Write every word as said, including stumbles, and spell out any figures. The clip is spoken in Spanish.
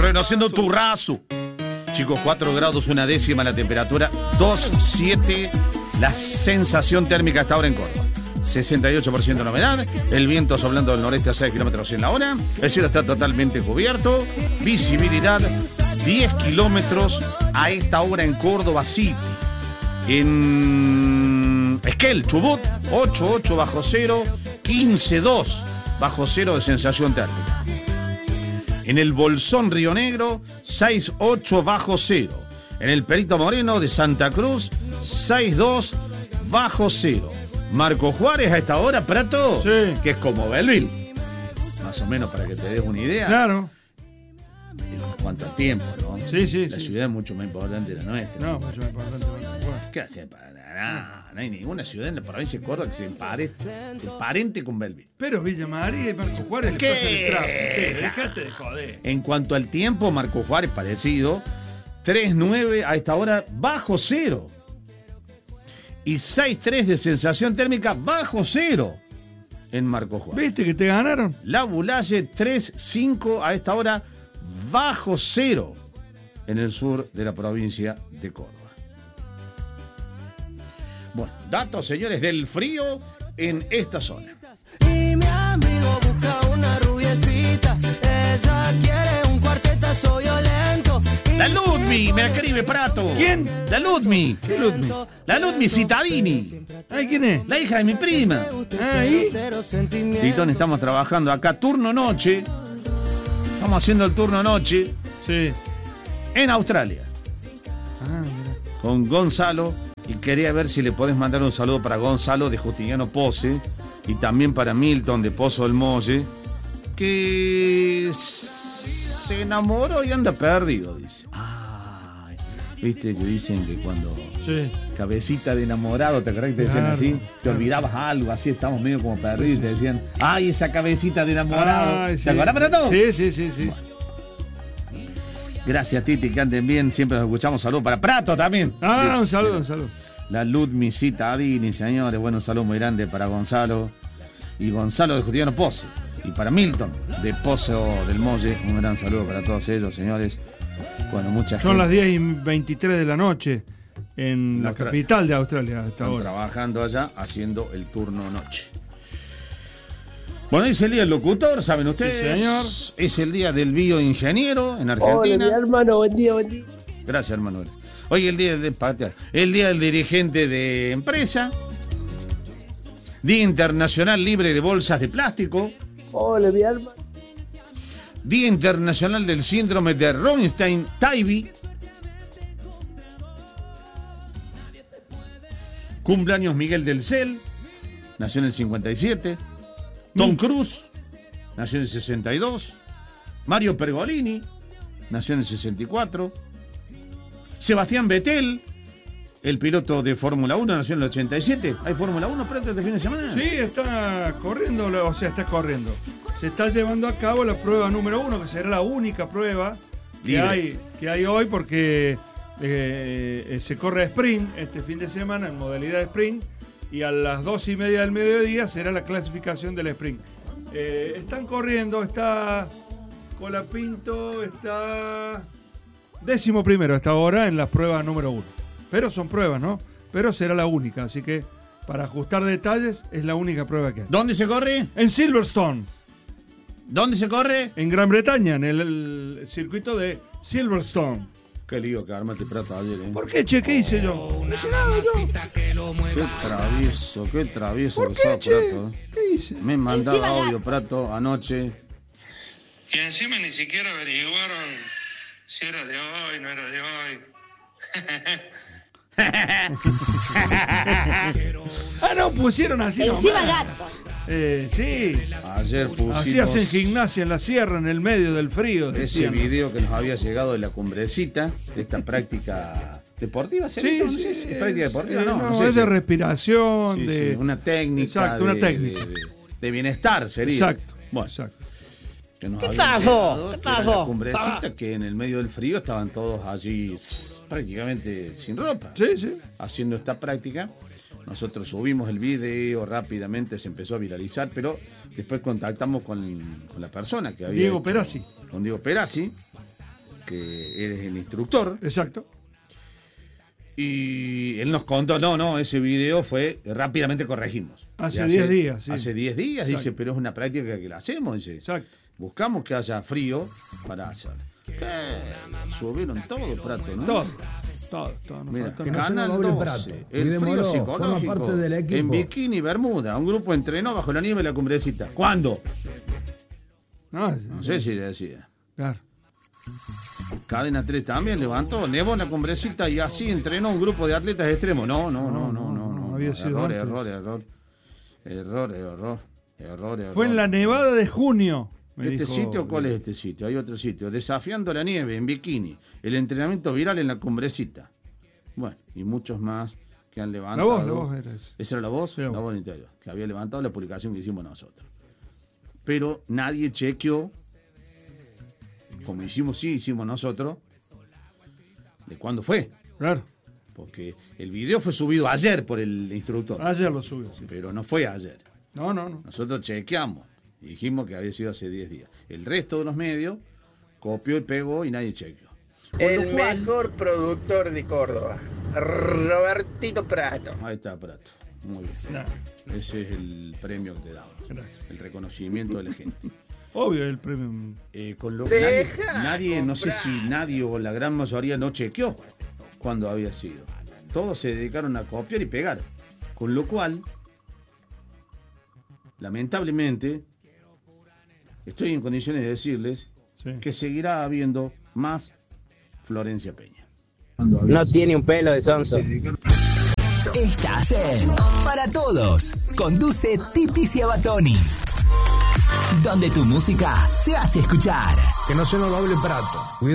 Moreno haciendo turrazo. Chicos, cuatro grados, una décima la temperatura, dos siete la sensación térmica hasta ahora en Córdoba. sesenta y ocho por ciento la humedad, el viento soplando del noreste a seis kilómetros en la hora, el cielo está totalmente cubierto, visibilidad diez kilómetros a esta hora en Córdoba City. En Esquel, Chubut, ocho ocho bajo cero, quince dos bajo cero de sensación térmica. En el Bolsón, Río Negro, seis ocho bajo cero. En el Perito Moreno de Santa Cruz, seis dos bajo cero. Marco Juárez a esta hora, Prato, sí, que es como Belleville. Más o menos para que te des una idea. Claro. En cuanto al tiempo, ¿no? Sí, sí, La sí. ciudad es mucho más importante de la nuestra. No, mucho más importante. Bueno. ¿Qué hace? No, no hay ninguna ciudad en la provincia de Córdoba que se empare, se emparente con Belleville. Pero Villa María y Marco Juárez le ¿Qué? pasan el trapo. ¿Qué? Dejate de joder. En cuanto al tiempo, Marco Juárez parecido, tres nueve a esta hora bajo cero. Y seis tres de sensación térmica bajo cero en Marco Juárez. ¿Viste que te ganaron? La Bulaye tres cinco a esta hora bajo cero en el sur de la provincia de Córdoba. Bueno, datos, señores, del frío en esta zona. Y mi amigo busca una rubiecita, ella quiere un cuartetazo violento. La Ludmi, me escribe Prato. ¿Quién? La Ludmi. ¿Qué Ludmi? La Ludmi Cittadini. Ay, ¿quién es? La hija de mi prima. Ah, ¿y? Titón, estamos trabajando acá, turno noche. Estamos haciendo el turno noche Sí. en Australia Ah, mira. con Gonzalo. Y quería ver si le podés mandar un saludo para Gonzalo de Justiniano Pose y también para Milton de Pozo del Molle, que se enamoró y anda perdido, dice. Ay, viste que dicen que cuando Sí. cabecita de enamorado, ¿te acordás que te decían Claro, así? Te claro. olvidabas algo, así estamos medio como perdidos y te decían, ay, esa cabecita de enamorado. Ay, ¿Te sí. acordás, Prato? Sí, sí, sí, sí. Gracias, Titi, que anden bien. Siempre nos escuchamos. Saludos para Prato también. Ah, Dios, un saludo, mira. un saludo. La Ludmi Cittadini, señores. Bueno, un saludo muy grande para Gonzalo. Y Gonzalo de Justiniano Pose. Y para Milton de Pozo del Molle. Un gran saludo para todos ellos, señores. Bueno, mucha Son gente. las diez y veintitrés de la noche en la Austra- capital de Australia hasta Están ahora. trabajando allá haciendo el turno noche. Bueno, es el día del locutor, ¿saben ustedes? Sí, señor. Es el día del bioingeniero en Hola, Argentina. mi hermano, buen día, buen día. Gracias, hermano. Hoy el día del patear, el día del dirigente de empresa, Día Internacional Libre de Bolsas de Plástico, Hola, mi hermano. Día Internacional del Síndrome de Rosenstein-Tybee, cumpleaños Miguel del Cel, nació en el cincuenta y siete, Tom Cruise, nació en el sesenta y dos, Mario Pergolini, nació en el sesenta y cuatro, Sebastián Vettel, el piloto de Fórmula uno, nació en el ochenta y siete. ¿Hay Fórmula uno pronto este fin de semana? Sí, está corriendo, o sea, está corriendo. Se está llevando a cabo la prueba número uno, que será la única prueba que Libre. hay, que hay hoy, porque eh, eh, se corre sprint este fin de semana en modalidad sprint, y a las dos y media del mediodía será la clasificación del sprint. Eh, están corriendo, está Colapinto, está décimo primero hasta ahora en la prueba número uno. Pero son pruebas, ¿no? Pero será la única, así que para ajustar detalles es la única prueba que hay. ¿Dónde se corre? En Silverstone, ¿Dónde se corre? en Gran Bretaña, en el, el circuito de Silverstone. Qué lío que armaste Prato ayer, ¿eh? ¿Por qué, che? ¿Qué hice yo? No hice nada yo. Qué travieso, qué travieso ¿Por que qué, sos, che? Prato. ¿eh? ¿Qué hice? Me mandaba audio, Prato, anoche. Y encima ni siquiera averiguaron si era de hoy, no era de hoy. Ah, no, pusieron así Encima nomás. gato. Eh, sí. Ayer pusimos Así hacen gimnasia en la sierra, en el medio del frío. ese decían. video que nos había llegado de la cumbrecita, de esta práctica deportiva, ¿sería? Sí, No, no sí, sé si es es- práctica deportiva, eh, no. no, no sé es si- de respiración, sí, de... sí, una técnica. Exacto, de, una técnica. De, de- de bienestar sería. Exacto, Bueno, exacto. que nos ¿Qué habían pasó? llegado, ¿Qué que era pasó? La cumbrecita, que en el medio del frío estaban todos allí s- prácticamente sin ropa. Sí, sí. Haciendo esta práctica. Nosotros subimos el video rápidamente, se empezó a viralizar, pero después contactamos con, con la persona que había. Diego hecho- Perazzi. Con Diego Perazzi. que eres el instructor. Exacto. Y él nos contó, no, no, ese video fue, rápidamente corregimos. Hace diez días, sí. Hace diez días, Exacto. dice, pero es una práctica que la hacemos, dice. Exacto. Buscamos que haya frío para hacer. ¿Qué? Subieron todo, Prato, ¿no? Todo, todo, todo. No Mira, faltó que no nada. se nos Canal doble doce, Prato. el Cuidémoslo, frío forma psicológico, parte del equipo. en bikini Bermuda, un grupo entrenó bajo la nieve en la cumbrecita. ¿Cuándo? No, No sé si le decía. Claro. Cadena tres también levantó, nevó en la cumbrecita y así entrenó un grupo de atletas extremos. No, no, no, no, no, no. había sido error, antes. error, error, error, error, error, error. Fue en la nevada de junio. me ¿Este dijo- sitio cuál es este sitio? Hay otro sitio. Desafiando la nieve en bikini. El entrenamiento viral en la cumbrecita. Bueno, y muchos más que han La levantado. voz, la voz era esa. ¿Esa era la voz? Sí, la la voz. voz del interior. Que había levantado la publicación que hicimos nosotros. Pero nadie chequeó, como hicimos, sí, hicimos nosotros, de cuándo fue. Claro. Porque el video fue subido ayer por el instructor. Ayer lo subió, sí. Pero no fue ayer. No, no, no. Nosotros chequeamos y dijimos que había sido hace diez días. El resto de los medios copió y pegó y nadie chequeó. El mejor productor de Córdoba, Robertito Prato. Ahí está, Prato. Muy bien. Nah, Ese es el premio que te damos. gracias. El reconocimiento de la gente. Obvio, el premio. Eh, con lo que nadie, Deja nadie, no sé comprar. si nadie o la gran mayoría no chequeó cuándo había sido. Todos se dedicaron a copiar y pegar. Con lo cual, lamentablemente, estoy en condiciones de decirles Sí. que seguirá habiendo más Florencia Peña. No tiene un pelo de sonso. Estás en Para Todos. Conduce Tipicia Batoni. Donde tu música se hace escuchar. Que no se nos doble Prato.